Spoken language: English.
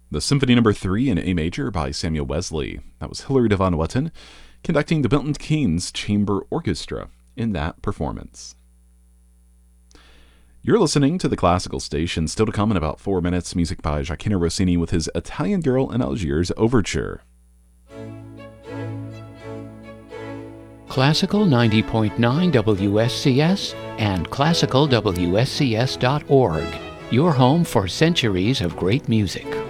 The Symphony No. 3 in A major by Samuel Wesley. That was Hilary de Van Wetten conducting the Milton Keynes Chamber Orchestra in that performance. You're listening to the Classical Station. Still to come in about 4 minutes, music by Gioacchino Rossini with his Italian Girl in Algiers Overture. Classical 90.9 WSCS and classicalwscs.org. Your home for centuries of great music.